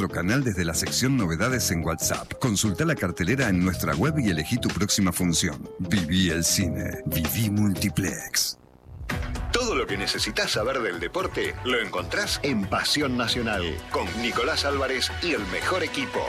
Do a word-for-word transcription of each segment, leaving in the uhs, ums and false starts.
canal desde la sección Novedades en WhatsApp. Consulta la cartelera en nuestra web y elegí tu próxima función. Viví el cine. Viví Multiplex. Todo lo que necesitas saber del deporte lo encontrás en Pasión Nacional con Nicolás Álvarez y el mejor equipo.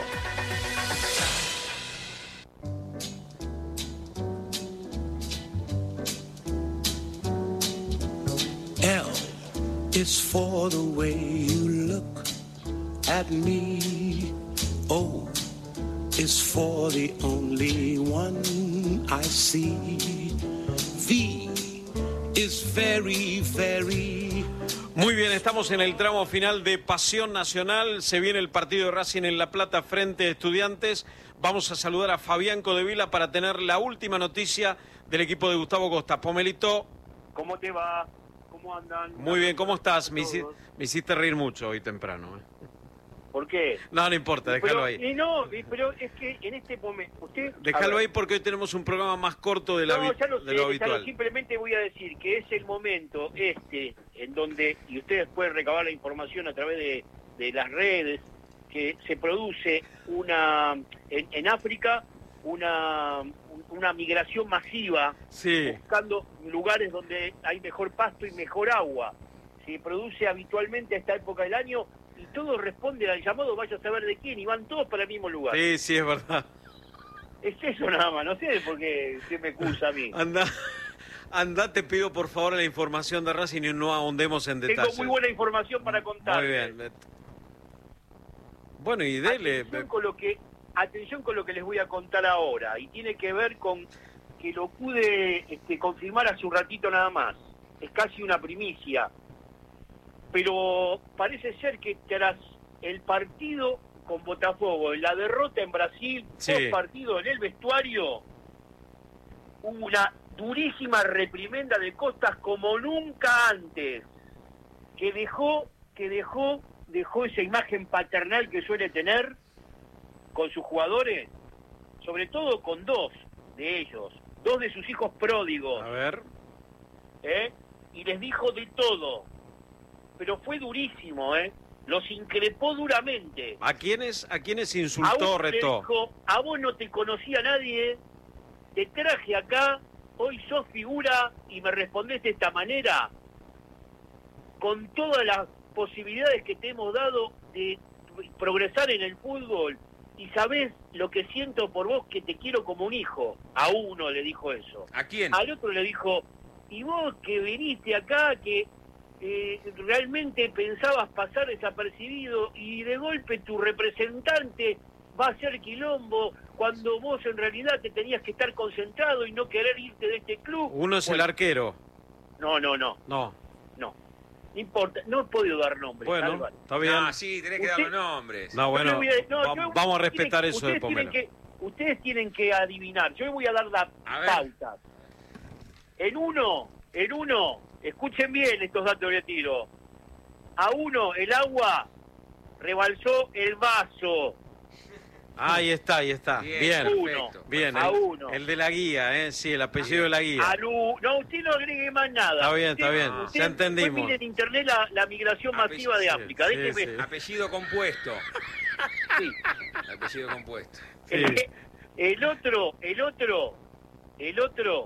L is for the way you look at me. O is for the only one I see. V is very, very... Muy bien, estamos en el tramo final de Pasión Nacional. Se viene el partido de Racing en La Plata frente a Estudiantes. Vamos a saludar a Fabián Codevila para tener la última noticia del equipo de Gustavo Costa. Pomelito. ¿Cómo te va? ¿Cómo andan? Muy bien, ¿cómo estás? Me, hici me hiciste reír mucho hoy temprano. ¿eh? ¿Por qué? No, no importa, déjalo pero, ahí. Y no, pero es que en este momento... usted Déjalo ahí porque hoy tenemos un programa más corto de, la no, ya lo de sé, lo ya habitual. lo, simplemente voy a decir que es el momento este en donde, y ustedes pueden recabar la información a través de, de las redes, que se produce una en, en África una, una migración masiva, sí, buscando lugares donde hay mejor pasto y mejor agua. Se produce habitualmente a esta época del año y todo responde al llamado, vaya a saber de quién, y van todos para el mismo lugar. Sí, sí, es verdad. Es eso nada más, no sé por qué se me acusa a mí. Anda, anda, te pido por favor la información de Racing y no ahondemos en detalles. Tengo muy buena información para contar. Muy bien. Bueno, y dele. Atención con lo que, atención con lo que les voy a contar ahora, y tiene que ver con que lo pude este, confirmar hace un ratito nada más. Es casi una primicia. Pero parece ser que tras el partido con Botafogo, la derrota en Brasil, sí, dos partidos en el vestuario, hubo una durísima reprimenda de Costas como nunca antes, que dejó, que dejó, dejó esa imagen paternal que suele tener con sus jugadores, sobre todo con dos de ellos, dos de sus hijos pródigos. A ver. ¿Eh? Y les dijo de todo. Pero fue durísimo, ¿eh? Los increpó duramente. ¿A quiénes, a quiénes insultó, a retó? Dijo, a vos no te conocía nadie, te traje acá, hoy sos figura y me respondés de esta manera, con todas las posibilidades que te hemos dado de progresar en el fútbol, y sabés lo que siento por vos, que te quiero como un hijo. A uno le dijo eso. ¿A quién? Al otro le dijo, y vos que viniste acá, que Eh, realmente pensabas pasar desapercibido y de golpe tu representante va a ser quilombo cuando vos en realidad te tenías que estar concentrado y no querer irte de este club. Uno es bueno, el arquero. No, no, no. No. No. No importa, no he podido dar nombres. Bueno, Álvaro. está bien. Ah, sí, tenés que Usted, dar los nombres. No, bueno, a, no, va, yo, vamos a respetar tienen, eso ustedes de Pomelo. Tienen que, ustedes tienen que adivinar. Yo les voy a dar las pautas. En uno, en uno, escuchen bien estos datos que tiro. A uno, el agua rebalsó el vaso. Ahí está, ahí está. Bien, bien. Uno, bien a el, uno. El de la guía, ¿eh? Sí, el apellido de la guía. Alu, no, usted no agregue más nada. Está bien, usted, está bien. Usted, ya entendimos. Mire en internet la, la migración Apellido, masiva de sí, África. sí, Déjeme. sí. Apellido compuesto. Sí. Apellido compuesto. Sí. El, el otro, el otro, el otro.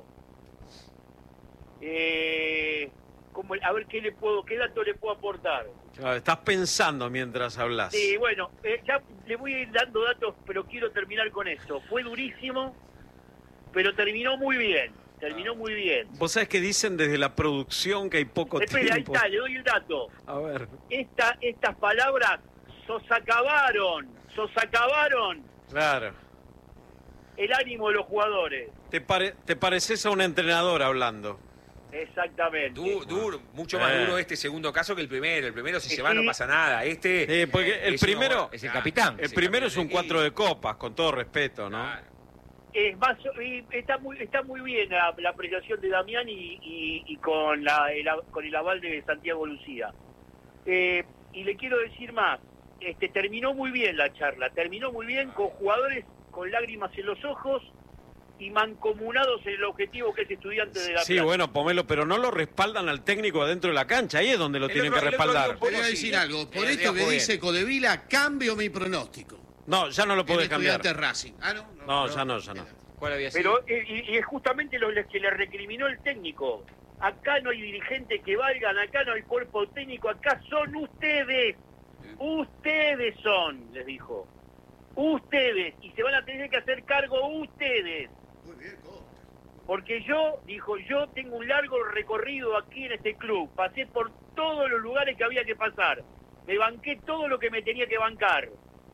Eh, como, a ver qué le puedo, qué dato le puedo aportar. Estás pensando mientras hablas. Sí, bueno, eh, ya le voy a ir dando datos, pero quiero terminar con esto. Fue durísimo, pero terminó muy bien. Terminó muy bien. Vos sabés que dicen desde la producción que hay poco Espera, tiempo. ahí está, le doy el dato. A ver. Esta, estas palabras sosacabaron, sosacabaron Claro. el ánimo de los jugadores. Te, pare te pareces a un entrenador hablando. Exactamente. Du duro, mucho más Eh. duro este segundo caso que el primero. El primero, si Sí. se va, no pasa nada. Este. Sí, porque el es uno- primero. es el capitán. El Es primero capitán es un del cuatro equipo. de copas, con todo respeto, ¿no? Claro. Es más, y está muy está muy bien la, la apreciación de Damián y, y, y con la el, con el aval de Santiago Lucía. Eh, y le quiero decir más, este terminó muy bien la charla, terminó muy bien con jugadores con lágrimas en los ojos y mancomunados en el objetivo que es Estudiante de La Sí, Plata. bueno, Pomelo, pero no lo respaldan al técnico adentro de la cancha. Ahí es donde lo El tienen otro- que el otro respaldar. día un poco Voy a sí, decir ¿eh? algo. Por Eh, esto que bien. dice Codevila, cambio mi pronóstico. No, ya no lo En podés cambiar. Estudiantes Racing. Ah, no. No, ya no, ya no. ¿Cuál había sido? Pero eh, y, y es justamente lo que le recriminó el técnico. Acá no hay dirigentes que valgan, acá no hay cuerpo técnico, acá son ustedes. Ustedes son, les dijo. Ustedes. Y se van a tener que hacer cargo ustedes. Muy bien, Costa. Porque yo, dijo, yo tengo un largo recorrido aquí en este club. Pasé por todos los lugares que había que pasar. Me banqué todo lo que me tenía que bancar.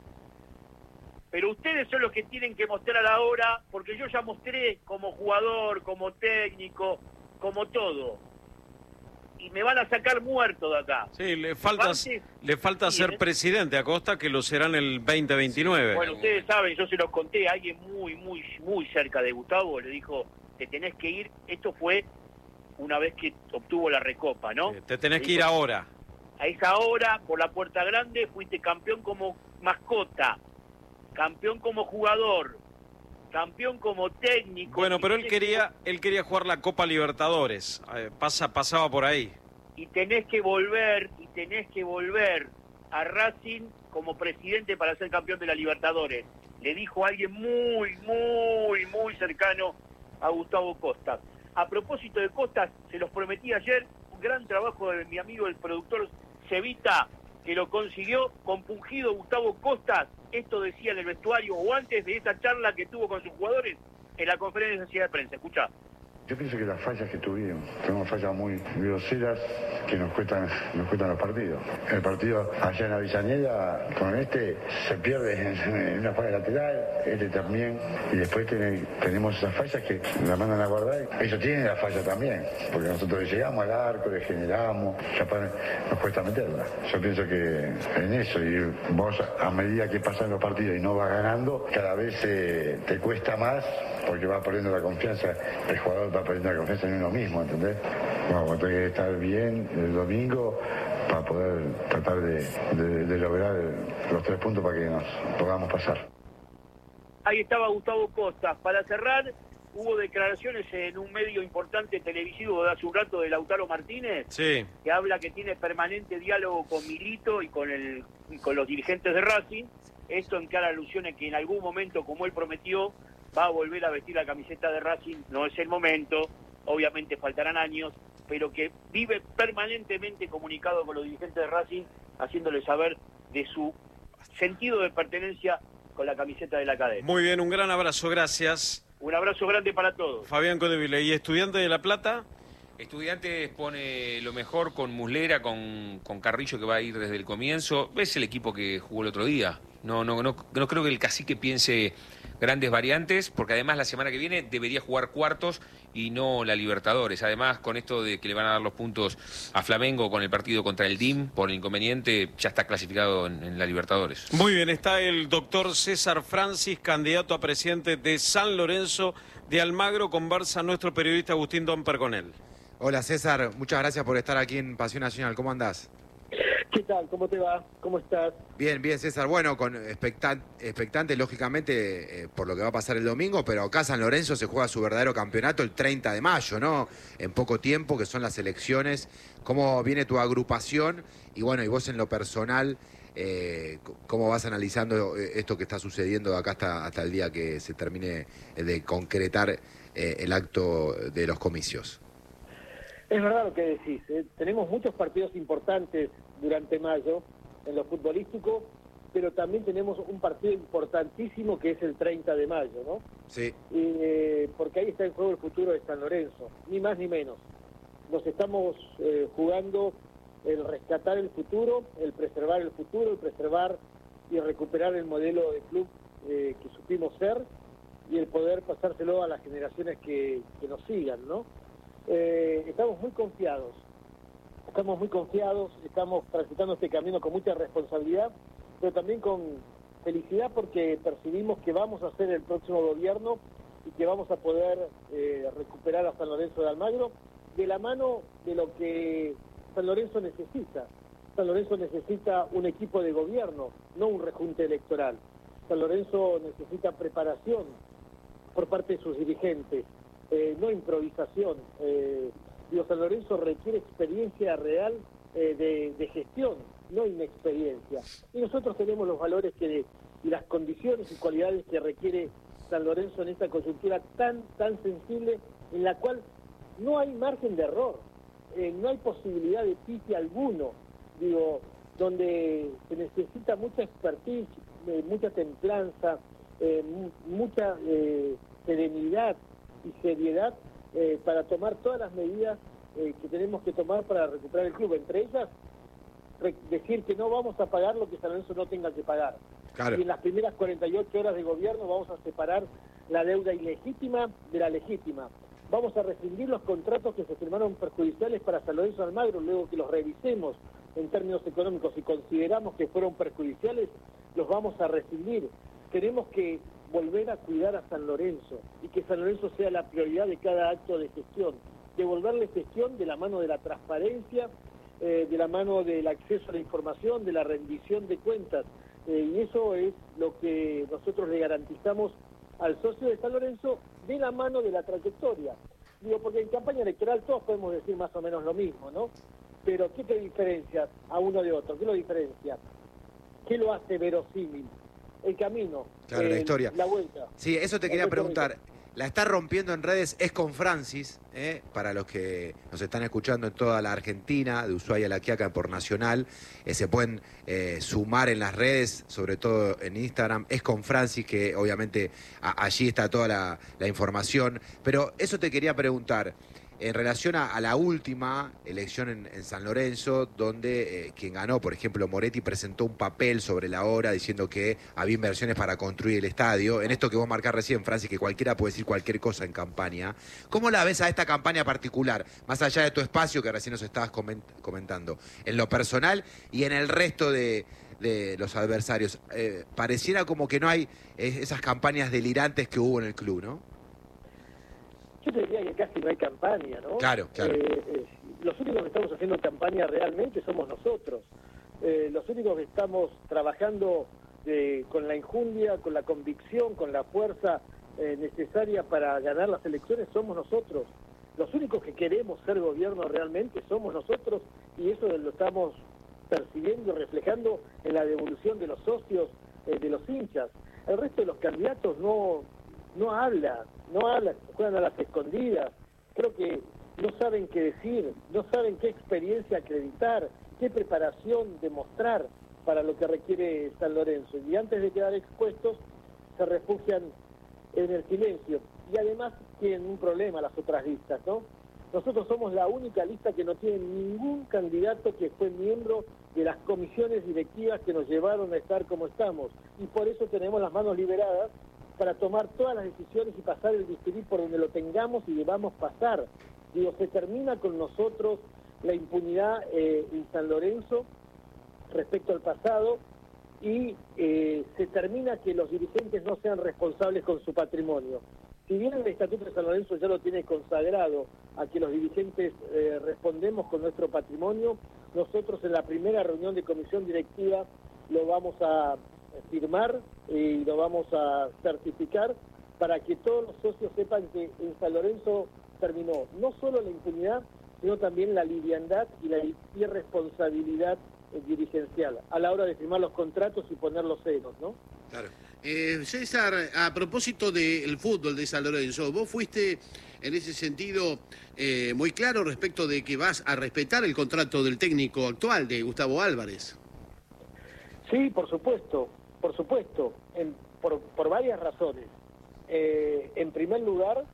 Pero ustedes son los que tienen que mostrar ahora, porque yo ya mostré como jugador, como técnico, como todo. Y me van a sacar muerto de acá. Sí, le falta, Aparte, le falta sí, ser ¿eh? presidente a Costa, que lo será en el veinte veintinueve. Bueno, ustedes saben, yo se los conté, a alguien muy, muy, muy cerca de Gustavo le dijo, te tenés que ir, esto fue una vez que obtuvo la recopa, ¿no? Eh, Te tenés Le que ir dijo, ahora. a esa hora, por la puerta grande, fuiste campeón como mascota, campeón como jugador, campeón como técnico. Bueno, y pero él tenés quería, él quería jugar la Copa Libertadores. Eh, pasa, pasaba por ahí. que- y tenés que volver, y tenés que volver a Racing como presidente para ser campeón de la Libertadores. Le dijo alguien muy, muy, muy cercano a Gustavo Costa. A propósito de Costa, se los prometí ayer, un gran trabajo de mi amigo el productor Cevita, que lo consiguió, compungido Gustavo Costa, esto decía en el vestuario, o antes de esa charla que tuvo con sus jugadores, en la conferencia de prensa. Escuchá. Yo pienso que las fallas que tuvimos, tenemos fallas muy groseras que nos cuestan, nos cuestan los partidos. El partido allá en Avellaneda, con este, se pierde en, en una falla lateral, este también, y después tiene- tenemos esas fallas que la mandan a guardar. Ellos tienen la falla también, porque nosotros le llegamos al arco, le generamos, capaz nos cuesta meterla. Yo pienso que en eso, y vos a medida que pasan los partidos y no vas ganando, cada vez eh, te cuesta más, porque va perdiendo la confianza, el jugador va perdiendo la confianza en uno mismo, ¿entendés? Bueno, tengo que estar bien el domingo para poder tratar de, de- de lograr los tres puntos para que nos podamos pasar. Ahí estaba Gustavo Costa. Para cerrar, hubo declaraciones en un medio importante televisivo de hace un rato de Lautaro Martínez, Sí. que habla que tiene permanente diálogo con Milito y con, el, y con los dirigentes de Racing. Esto en clara alusión a que en algún momento, como él prometió, va a volver a vestir la camiseta de Racing. No es el momento, obviamente faltarán años, pero que vive permanentemente comunicado con los dirigentes de Racing, haciéndoles saber de su sentido de pertenencia con la camiseta de la academia. Muy bien, un gran abrazo, gracias. Un abrazo grande para todos. Fabián Codevila, ¿y Estudiante de La Plata? Estudiantes pone lo mejor con Muslera, con, con Carrillo, que va a ir desde el comienzo. ¿Ves el equipo que jugó el otro día? No, no, no, no creo que el cacique piense grandes variantes, porque además la semana que viene debería jugar cuartos y no la Libertadores. Además, con esto de que le van a dar los puntos a Flamengo con el partido contra el D I M, por el inconveniente, ya está clasificado en, en la Libertadores. Muy bien, está el doctor César Francis, candidato a presidente de San Lorenzo de Almagro. Conversa nuestro periodista Agustín Domper con él. Hola César, muchas gracias por estar aquí en Pasión Nacional. ¿Cómo andás? ¿Qué tal? ¿Cómo te va? ¿Cómo estás? Bien, bien César. Bueno, con expectan- expectante lógicamente eh, por lo que va a pasar el domingo, pero acá San Lorenzo se juega su verdadero campeonato el treinta de mayo, ¿no? En poco tiempo, que son las elecciones. ¿Cómo viene tu agrupación? Y bueno, y vos en lo personal, eh, ¿cómo vas analizando esto que está sucediendo de acá hasta, hasta el día que se termine de concretar eh, el acto de los comicios? Es verdad lo que decís, ¿eh? Tenemos muchos partidos importantes durante mayo en lo futbolístico, pero también tenemos un partido importantísimo que es el treinta de mayo, ¿no? Sí. Eh, porque ahí está en juego el futuro de San Lorenzo, ni más ni menos. Nos estamos eh, jugando el rescatar el futuro, el preservar el futuro, el preservar y recuperar el modelo de club eh, que supimos ser y el poder pasárselo a las generaciones que, que nos sigan, ¿no? Eh, estamos muy confiados, estamos muy confiados, estamos transitando este camino con mucha responsabilidad, pero también con felicidad porque percibimos que vamos a ser el próximo gobierno y que vamos a poder eh, recuperar a San Lorenzo de Almagro de la mano de lo que San Lorenzo necesita. San Lorenzo necesita un equipo de gobierno, no un rejunte electoral. San Lorenzo necesita preparación por parte de sus dirigentes, eh, no improvisación. Eh, digo, San Lorenzo requiere experiencia real eh, de, de gestión, no inexperiencia. Y nosotros tenemos los valores que y las condiciones y cualidades que requiere San Lorenzo en esta coyuntura tan, tan sensible, en la cual no hay margen de error, eh, no hay posibilidad de pifia alguno, digo, donde se necesita mucha expertise, eh, mucha templanza, eh, mucha eh, serenidad y seriedad eh, para tomar todas las medidas eh, que tenemos que tomar para recuperar el club. Entre ellas, re- decir que no vamos a pagar lo que San Lorenzo no tenga que pagar. Claro. Y en las primeras cuarenta y ocho horas de gobierno vamos a separar la deuda ilegítima de la legítima. Vamos a rescindir los contratos que se firmaron perjudiciales para San Lorenzo de Almagro, luego que los revisemos en términos económicos y consideramos que fueron perjudiciales, los vamos a rescindir. Tenemos que volver a cuidar a San Lorenzo y que San Lorenzo sea la prioridad de cada acto de gestión, devolverle gestión de la mano de la transparencia, eh, de la mano del acceso a la información, de la rendición de cuentas, eh, y eso es lo que nosotros le garantizamos al socio de San Lorenzo de la mano de la trayectoria. Digo, porque en campaña electoral todos podemos decir más o menos lo mismo, ¿no? Pero ¿qué te diferencia a uno de otro? ¿Qué lo diferencia? ¿Qué lo hace verosímil? El camino. Claro, eh, la historia. La vuelta. Sí, eso te quería preguntar. La está rompiendo en redes, es con Francis, ¿eh? Para los que nos están escuchando en toda la Argentina, de Ushuaia a La Quiaca por Nacional, eh, se pueden eh, sumar en las redes, sobre todo en Instagram, es con Francis, que obviamente a, allí está toda la, la información. Pero eso te quería preguntar, en relación a, a la última elección en, en San Lorenzo, donde eh, quien ganó, por ejemplo, Moretti, presentó un papel sobre la hora diciendo que había inversiones para construir el estadio. En esto que vos marcás recién, Francis, que cualquiera puede decir cualquier cosa en campaña. ¿Cómo la ves a esta campaña particular, más allá de tu espacio que recién nos estabas coment- comentando, en lo personal y en el resto de, de los adversarios? Eh, pareciera como que no hay eh, esas campañas delirantes que hubo en el club, ¿no? Yo te diría que casi no hay campaña, ¿no? Claro, claro. Eh, eh, los únicos que estamos haciendo campaña realmente somos nosotros. Eh, los únicos que estamos trabajando eh, con la injundia, con la convicción, con la fuerza eh, necesaria para ganar las elecciones somos nosotros. Los únicos que queremos ser gobierno realmente somos nosotros, y eso lo estamos percibiendo y reflejando en la devolución de los socios, eh, de los hinchas. El resto de los candidatos no... no habla, no habla, juegan a las escondidas, creo que no saben qué decir, no saben qué experiencia acreditar, qué preparación demostrar para lo que requiere San Lorenzo, y antes de quedar expuestos se refugian en el silencio, y además tienen un problema las otras listas, ¿no? Nosotros somos la única lista que no tiene ningún candidato que fue miembro de las comisiones directivas que nos llevaron a estar como estamos, y por eso tenemos las manos liberadas para tomar todas las decisiones y pasar el bisturí por donde lo tengamos y debamos pasar. Digo, se termina con nosotros la impunidad eh, en San Lorenzo respecto al pasado, y eh, se termina que los dirigentes no sean responsables con su patrimonio. Si bien el Estatuto de San Lorenzo ya lo tiene consagrado a que los dirigentes eh, respondemos con nuestro patrimonio, nosotros en la primera reunión de comisión directiva lo vamos a firmar y lo vamos a certificar para que todos los socios sepan que en San Lorenzo terminó no solo la impunidad, sino también la liviandad y la irresponsabilidad dirigencial a la hora de firmar los contratos y poner los ceros, ¿no? Claro. Eh, César, a propósito del fútbol de San Lorenzo, vos fuiste en ese sentido eh, muy claro respecto de que vas a respetar el contrato del técnico actual, de Gustavo Álvarez. Sí, por supuesto, por supuesto, en, por, por varias razones. Eh, en primer lugar,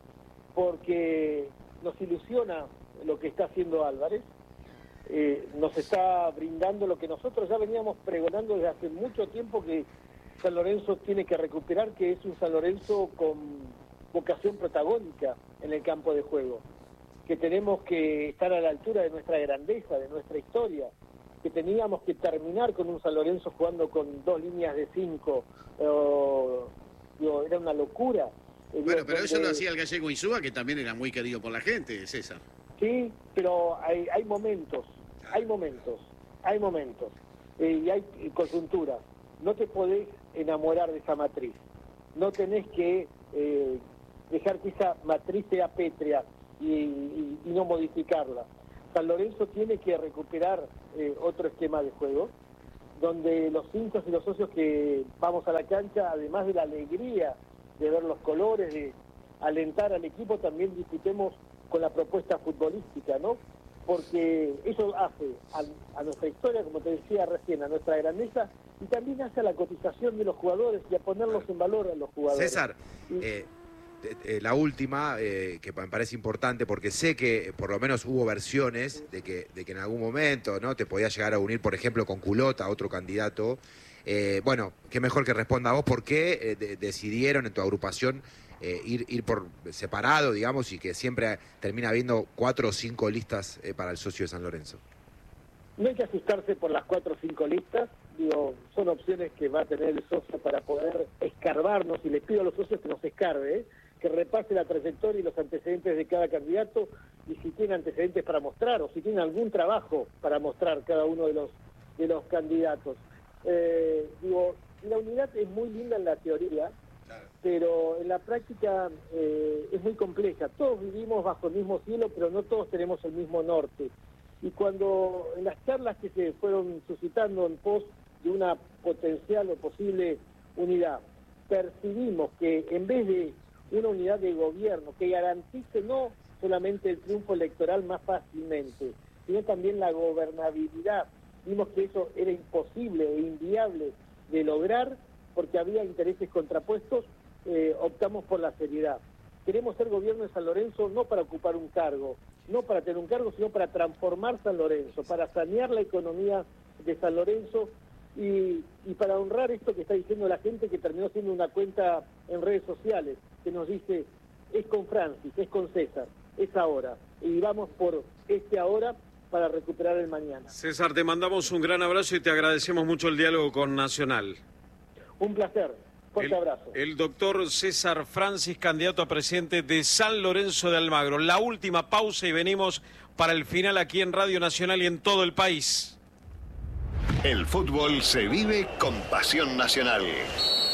porque nos ilusiona lo que está haciendo Álvarez, eh, nos está brindando lo que nosotros ya veníamos pregonando desde hace mucho tiempo, que San Lorenzo tiene que recuperar, que es un San Lorenzo con vocación protagónica en el campo de juego, que tenemos que estar a la altura de nuestra grandeza, de nuestra historia, que teníamos que terminar con un San Lorenzo jugando con dos líneas de cinco, eh, digo, era una locura. Eh, Bueno, digo, pero eso donde... lo hacía el gallego Insúa, que también era muy querido por la gente, César. Sí, pero hay, hay momentos, hay momentos, hay momentos, eh, y hay coyuntura. No te podés enamorar de esa matriz, no tenés que eh, dejar que esa matriz sea pétrea y, y, y no modificarla. San Lorenzo tiene que recuperar eh, otro esquema de juego, donde los hinchas y los socios que vamos a la cancha, además de la alegría de ver los colores, de alentar al equipo, también disfrutemos con la propuesta futbolística, ¿no? Porque eso hace a, a nuestra historia, como te decía recién, a nuestra grandeza, y también hace a la cotización de los jugadores y a ponerlos en valor a los jugadores. César, eh, eh, la última, eh, que me parece importante, porque sé que por lo menos hubo versiones de que, de que en algún momento, ¿no?, te podías llegar a unir, por ejemplo, con Culota, otro candidato. Eh, bueno, qué mejor que responda a vos, ¿por qué eh, de, decidieron en tu agrupación eh, ir, ir por separado, digamos, y que siempre termina habiendo cuatro o cinco listas eh, para el socio de San Lorenzo? No hay que asustarse por las cuatro o cinco listas, digo, son opciones que va a tener el socio para poder escarbarnos, y les pido a los socios que nos escarbe, ¿eh? Que repase la trayectoria y los antecedentes de cada candidato, y si tiene antecedentes para mostrar, o si tiene algún trabajo para mostrar cada uno de los, de los candidatos. Eh, digo, la unidad es muy linda en la teoría, claro, pero en la práctica eh, es muy compleja. Todos vivimos bajo el mismo cielo, pero no todos tenemos el mismo norte. Y cuando en las charlas que se fueron suscitando en pos de una potencial o posible unidad, percibimos que en vez de una unidad de gobierno que garantice no solamente el triunfo electoral más fácilmente, sino también la gobernabilidad, vimos que eso era imposible e inviable de lograr porque había intereses contrapuestos, eh, optamos por la seriedad. Queremos ser gobierno de San Lorenzo no para ocupar un cargo, no para tener un cargo, sino para transformar San Lorenzo, para sanear la economía de San Lorenzo y, y para honrar esto que está diciendo la gente, que terminó siendo una cuenta en redes sociales, que nos dice, es con Francis, es con César, es ahora. Y vamos por este ahora para recuperar el mañana. César, te mandamos un gran abrazo y te agradecemos mucho el diálogo con Nacional. Un placer. Fuerte el, abrazo. El doctor César Francis, candidato a presidente de San Lorenzo de Almagro. La última pausa y venimos para el final aquí en Radio Nacional y en todo el país. El fútbol se vive con Pasión Nacional.